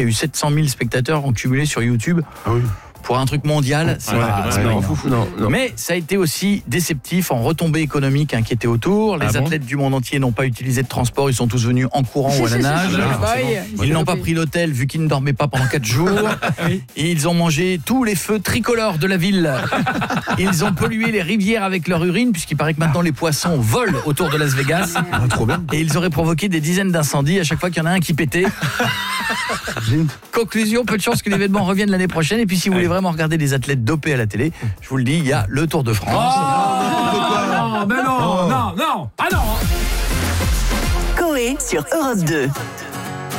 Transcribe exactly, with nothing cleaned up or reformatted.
qui a eu sept cent mille spectateurs en cumulé sur YouTube. Ah oui. Pour un truc mondial, c'est ouais, pas, ouais, c'est pas non, énorme. non, non. Mais ça a été aussi déceptif en retombées économiques hein, qui étaient autour. Les ah athlètes bon du monde entier n'ont pas utilisé de transport, ils sont tous venus en courant ou à la nage. Ils n'ont pas pris l'hôtel vu qu'ils ne dormaient pas pendant quatre jours. Et ils ont mangé tous les feux tricolores de la ville. Ils ont pollué les rivières avec leur urine puisqu'il paraît que maintenant les poissons volent autour de Las Vegas. Ah, trop bien. Et ils auraient provoqué des dizaines d'incendies à chaque fois qu'il y en a un qui pétait. Conclusion, peu de chance que l'événement revienne l'année prochaine. Et puis si vous voulez vraiment regarder des athlètes dopés à la télé, je vous le dis, il y a le Tour de France. Oh, non, mais non, non, non, ah non. Coé sur Europe deux.